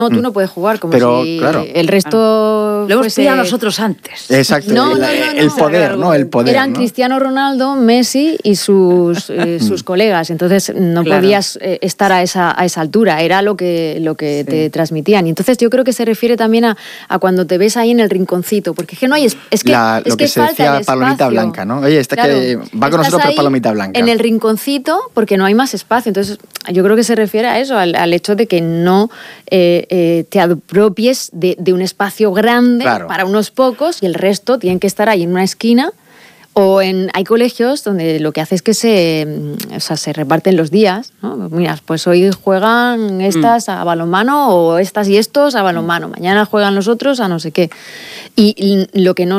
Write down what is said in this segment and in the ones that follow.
No, tú no puedes jugar como pero, si claro, el resto lo hemos pillado nosotros antes. Exacto, el poder, ¿no? El poder, eran, ¿no?, Cristiano Ronaldo, Messi y sus colegas. Entonces no podías estar a esa altura. Era lo que te transmitían. Y entonces yo creo que se refiere también a cuando te ves ahí en el rinconcito. Porque es que no hay... lo que se decía palomita blanca, ¿no? Oye, que va con nosotros por palomita blanca. En el rinconcito porque no hay más espacio. Entonces yo creo que se refiere a eso, al hecho de que no te apropies de un espacio grande para unos pocos y el resto tienen que estar ahí en una esquina. Hay colegios donde lo que hace es que se reparten los días, ¿no? Mira, pues hoy juegan estas a balonmano o estas y estos a balonmano. Mañana juegan los otros a no sé qué. Y lo que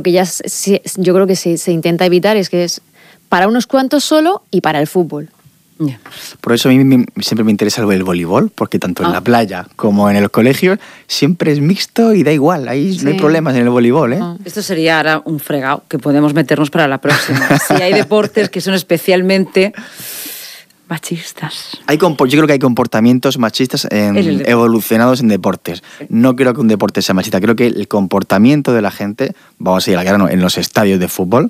yo creo que se intenta evitar es que es para unos cuantos solo y para el fútbol. Yeah. Por eso a mí siempre me interesa el voleibol, porque tanto en la playa como en los colegios siempre es mixto y da igual, ahí no hay problemas en el voleibol, ¿eh? Esto sería ahora un fregado que podemos meternos para la próxima. Si hay deportes que son especialmente machistas. Yo creo que hay comportamientos machistas evolucionados en deportes. No creo que un deporte sea machista, creo que el comportamiento de la gente, vamos a ir al grano, en los estadios de fútbol,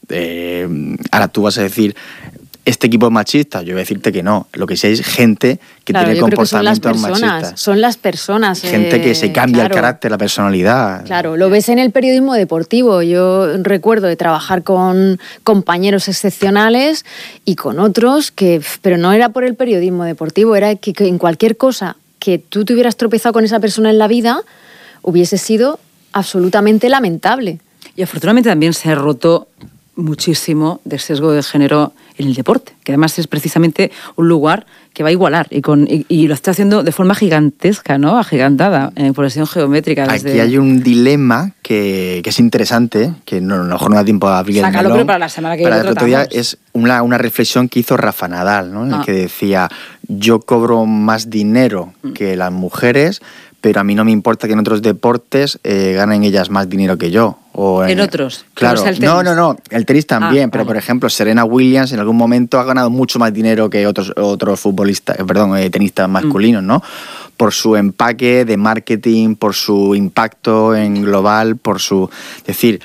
ahora tú vas a decir... este equipo es machista, yo voy a decirte que no. Lo que sí es gente que tiene comportamientos machistas. Son las personas. Gente que se cambia el carácter, la personalidad. Claro, lo ves en el periodismo deportivo. Yo recuerdo de trabajar con compañeros excepcionales y con otros pero no era por el periodismo deportivo, era que en cualquier cosa que tú te hubieras tropezado con esa persona en la vida hubiese sido absolutamente lamentable. Y afortunadamente también se ha roto muchísimo de sesgo de género en el deporte, que además es precisamente un lugar que va a igualar y lo está haciendo de forma gigantesca, ¿no? Agigantada, en progresión geométrica. Aquí hay un dilema que es interesante, que a lo mejor no da tiempo a abrir el melón. Sácalo, para la semana que viene otro día es una reflexión que hizo Rafa Nadal, ¿no? En el que decía, yo cobro más dinero que las mujeres, pero a mí no me importa que en otros deportes ganen ellas más dinero que yo. ¿En otros? Claro. No. El tenis también, pero por ejemplo, Serena Williams en algún momento ha ganado mucho más dinero que otros futbolistas, tenistas masculinos, ¿no? Por su empaque de marketing, por su impacto en global, Es decir,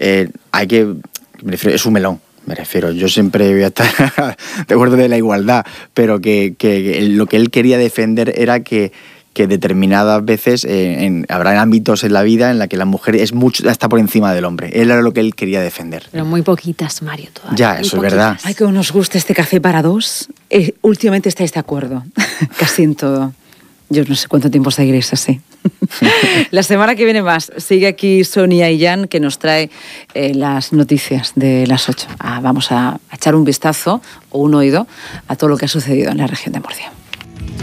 es un melón. Me refiero, yo siempre voy a estar de acuerdo de la igualdad, pero que lo que él quería defender era que determinadas veces habrá ámbitos en la vida en la que la mujer está por encima del hombre. Él era lo que él quería defender. Pero muy poquitas, Mario, todavía. Ya, eso es verdad. Ay, que nos gusta este café para dos. Últimamente estáis de acuerdo, casi en todo. Yo no sé cuánto tiempo seguiréis así. La semana que viene más. Sigue aquí Sonia Illán, que nos trae las noticias de las 8. Vamos a echar un vistazo o un oído a todo lo que ha sucedido en la región de Murcia.